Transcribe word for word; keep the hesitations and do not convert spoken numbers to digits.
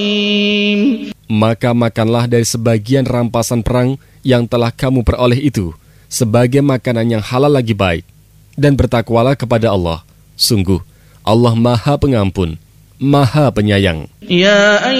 Maka makanlah dari sebagian rampasan perang yang telah kamu peroleh itu, sebagai makanan yang halal lagi baik. Dan bertakwalah kepada Allah. Sungguh, Allah Maha Pengampun, Maha Penyayang. Ya